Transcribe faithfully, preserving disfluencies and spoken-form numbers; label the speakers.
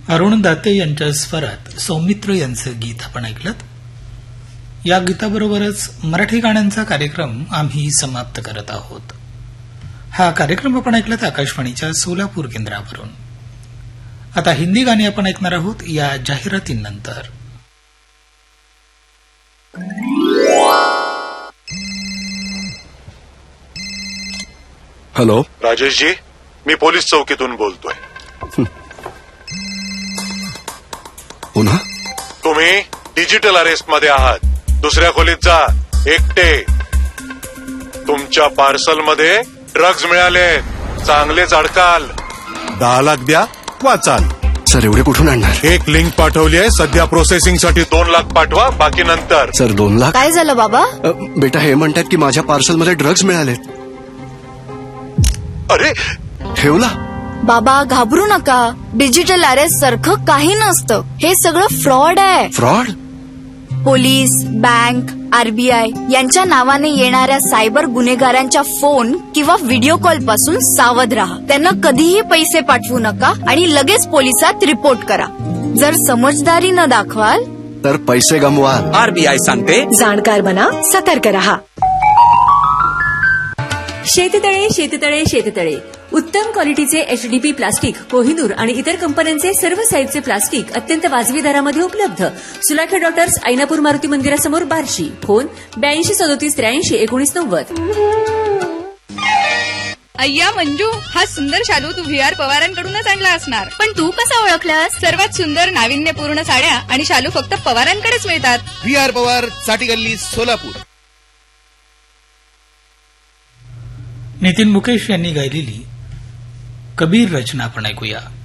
Speaker 1: अरुण दाते यांच्या स्वरात सौमित्र यांचं गीत आपण ऐकलं. या गीताबरोबरच मराठी गाण्यांचा कार्यक्रम आम्ही समाप्त करत आहोत. हा कार्यक्रम आपण ऐकलात आकाशवाणीच्या सोलापूर केंद्रावरून. आता हिंदी गाणी आपण ऐकणार आहोत या जाहिरातींनंतर.
Speaker 2: हॅलो
Speaker 3: राजेश जी, मी पोलीस चौकीतून बोलतोय.
Speaker 2: पुन्हा
Speaker 3: तुम्ही डिजिटल अरेस्ट मध्ये आहात. दुसऱ्या खोलीत जा, एकटे. तुमच्या पार्सल मध्ये ड्रग्ज मिळाले. चांगलेच अडकाल. दहा लाख द्या, वाचाल.
Speaker 2: सर एवढे कुठून आणणार?
Speaker 3: एक लिंक पाठवली आहे. सध्या प्रोसेसिंग साठी दोन लाख पाठवा, बाकी नंतर.
Speaker 2: सर दोन लाख?
Speaker 4: काय झालं बाबा?
Speaker 2: अ, बेटा हे म्हणतात की माझ्या पार्सल मध्ये ड्रग्ज मिळालेत.
Speaker 3: अरे
Speaker 2: ठेवला?
Speaker 4: बाबा घाबरू नका. डिजिटल अरेस्ट सारखं काही नसतं. हे सगळं फ्रॉड आहे.
Speaker 2: फ्रॉड?
Speaker 4: पोलीस, बँक, आरबीआय यांच्या नावाने येणाऱ्या सायबर गुन्हेगारांच्या फोन किंवा व्हिडिओ कॉल पासून सावध राहा. त्यांना कधीही पैसे पाठवू नका आणि लगेच पोलिसात रिपोर्ट करा. जर समजदारी न दाखवाल
Speaker 2: तर पैसे गमवाल.
Speaker 5: आरबीआय सांगते,
Speaker 6: जाणकार बना, सतर्क रहा.
Speaker 7: शेततळे शेततळे शेततळे उत्तम क्वालिटीचे एचडीपी प्लास्टिक, कोहिनूर आणि इतर कंपन्यांचे सर्व साईजचे प्लास्टिक अत्यंत वाजवी दरामध्ये उपलब्ध. सुलाखे डॉक्टर्स, ऐनापूर मारुती मंदिरासमोर, बार्शी. फोन ब्याऐंशी सदोतीस त्र्याऐंशी एकोणीस नव्वद.
Speaker 8: अय्या मंजू, हा सुंदर शालू तू व्ही आर पवारांकडूनच आणला असणार.
Speaker 9: पण तू कसा ओळखलास?
Speaker 8: सर्वात सुंदर नाविन्यपूर्ण साड्या आणि शालू फक्त पवारांकडेच मिळतात.
Speaker 10: व्ही आर पवार, साठी गल्ली, सोलापूर.
Speaker 1: नितीन मुकेश यांनी गायलेली कबीर रचना आपण ऐकूया.